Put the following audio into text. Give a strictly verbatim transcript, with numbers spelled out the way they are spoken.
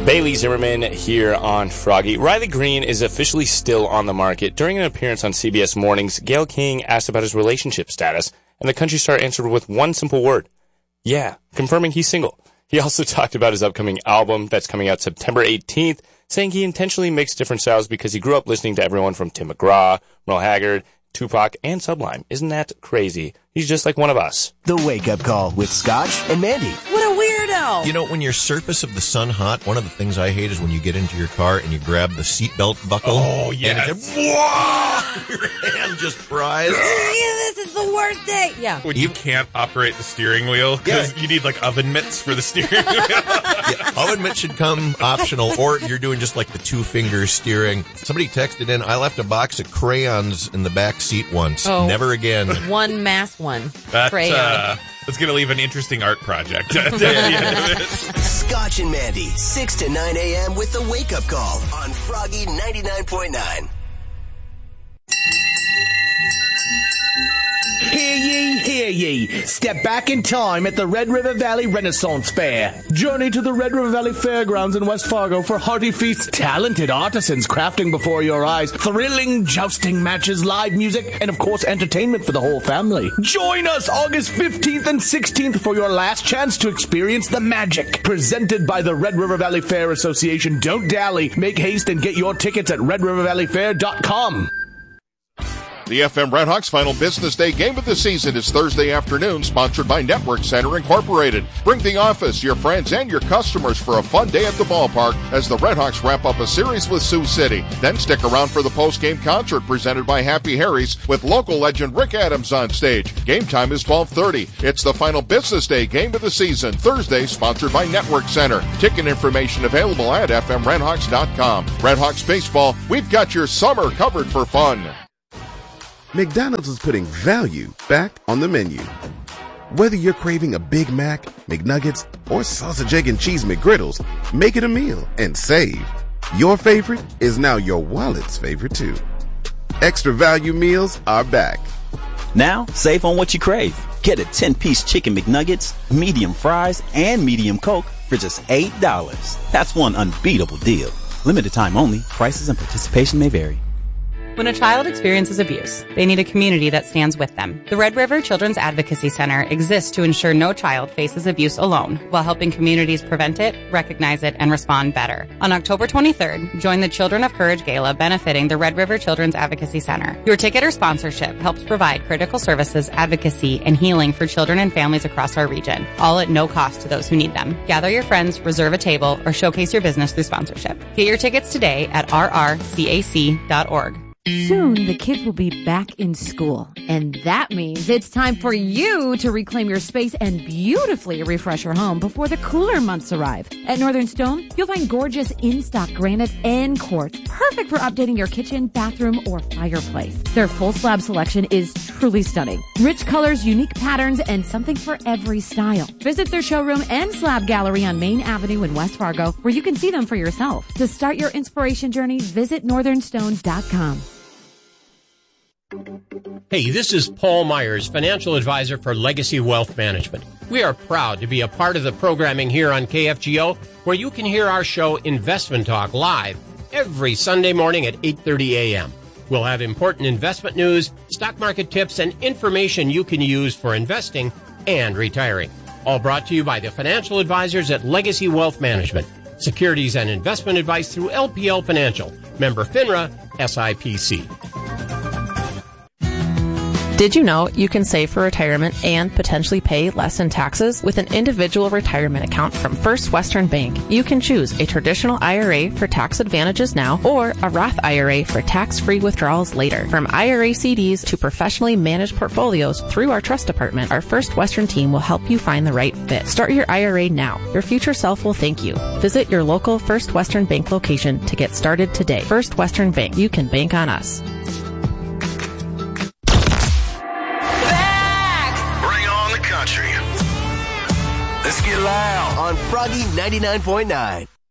Bailey Zimmerman here on Froggy. Riley Green is officially still on the market. During an appearance on C B S Mornings, Gayle King asked about his relationship status, and the country star answered with one simple word. Yeah, confirming he's single. He also talked about his upcoming album that's coming out September eighteenth, saying he intentionally mixed different styles because he grew up listening to everyone from Tim McGraw, Merle Haggard, Tupac, and Sublime. Isn't that crazy? He's just like one of us. The Wake Up Call with Scotch and Mandy. What a weirdo! You know, when your surface of the sun hot, one of the things I hate is when you get into your car and you grab the seatbelt buckle. Oh, yes. And it's, whoa! Your hand just fries. This is the worst day. Yeah. When you can't operate the steering wheel because Yeah. you need like oven mitts for the steering wheel. Yeah, oven mitt should come optional, or you're doing just like the two-finger steering. Somebody texted in, I left a box of crayons in the back seat once. Oh. Never again. One mass one. That's, Crayon. uh, that's going to leave an interesting art project at the end of it. Scotch and Mandy, six to nine a.m. with the Wake Up Call on Froggy ninety-nine point nine. Hear ye, hear ye. Step back in time at the Red River Valley Renaissance Fair. Journey to the Red River Valley Fairgrounds in West Fargo for hearty feasts, talented artisans crafting before your eyes, thrilling jousting matches, live music, and of course entertainment for the whole family. Join us August fifteenth and sixteenth for your last chance to experience the magic. Presented by the Red River Valley Fair Association. Don't dally. Make haste and get your tickets at red river valley fair dot com. The F M Redhawks final business day game of the season is Thursday afternoon, sponsored by Network Center Incorporated. Bring the office, your friends, and your customers for a fun day at the ballpark as the Redhawks wrap up a series with Sioux City. Then stick around for the post-game concert presented by Happy Harry's with local legend Rick Adams on stage. Game time is twelve thirty. It's the final business day game of the season, Thursday, sponsored by Network Center. Ticket information available at f m redhawks dot com. Redhawks Baseball, we've got your summer covered for fun. McDonald's is putting value back on the menu. Whether you're craving a Big Mac, McNuggets, or sausage, egg, and cheese McGriddles, make it a meal and save. Your favorite is now your wallet's favorite too. Extra value meals are back. Now, save on what you crave. Get a ten-piece chicken McNuggets, medium fries, and medium Coke for just eight dollars. That's one unbeatable deal. Limited time only. Prices and participation may vary. When a child experiences abuse, they need a community that stands with them. The Red River Children's Advocacy Center exists to ensure no child faces abuse alone, while helping communities prevent it, recognize it, and respond better. On October twenty-third, join the Children of Courage Gala benefiting the Red River Children's Advocacy Center. Your ticket or sponsorship helps provide critical services, advocacy, and healing for children and families across our region, all at no cost to those who need them. Gather your friends, reserve a table, or showcase your business through sponsorship. Get your tickets today at r r c a c dot org. Soon, the kids will be back in school, and that means it's time for you to reclaim your space and beautifully refresh your home before the cooler months arrive. At Northern Stone, you'll find gorgeous in-stock granite and quartz, perfect for updating your kitchen, bathroom, or fireplace. Their full slab selection is truly stunning. Rich colors, unique patterns, and something for every style. Visit their showroom and slab gallery on Main Avenue in West Fargo, where you can see them for yourself. To start your inspiration journey, visit northern stone dot com. Hey, this is Paul Myers, financial advisor for Legacy Wealth Management. We are proud to be a part of the programming here on K F G O, where you can hear our show Investment Talk live every Sunday morning at eight thirty a.m. We'll have important investment news, stock market tips, and information you can use for investing and retiring. All brought to you by the financial advisors at Legacy Wealth Management. Securities and investment advice through L P L Financial. Member FINRA, S I P C. Did you know you can save for retirement and potentially pay less in taxes with an individual retirement account from First Western Bank? You can choose a traditional I R A for tax advantages now or a Roth I R A for tax-free withdrawals later. From I R A C Ds to professionally managed portfolios through our trust department, our First Western team will help you find the right fit. Start your I R A now. Your future self will thank you. Visit your local First Western Bank location to get started today. First Western Bank. You can bank on us. Let's get loud on Froggy ninety-nine point nine.